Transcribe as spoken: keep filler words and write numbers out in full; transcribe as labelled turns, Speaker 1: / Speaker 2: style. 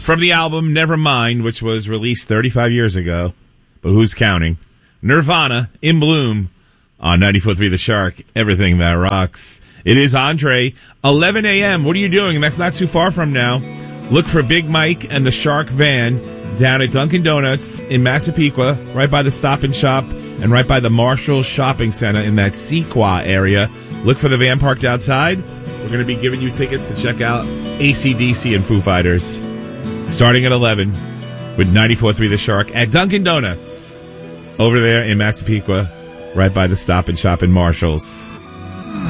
Speaker 1: From the album Nevermind, which was released thirty-five years ago, but who's counting? Nirvana, In Bloom, on ninety-four point three The Shark, everything that rocks. It is Andre, eleven a.m. What are you doing? And that's not too far from now. Look for Big Mike and the Shark Van down at Dunkin' Donuts in Massapequa, right by the Stop and Shop and right by the Marshall Shopping Center in that Sequoia area. Look for the van parked outside. We're going to be giving you tickets to check out A C D C and Foo Fighters starting at eleven with ninety-four point three The Shark at Dunkin' Donuts over there in Massapequa, right by the Stop and Shop in Marshalls.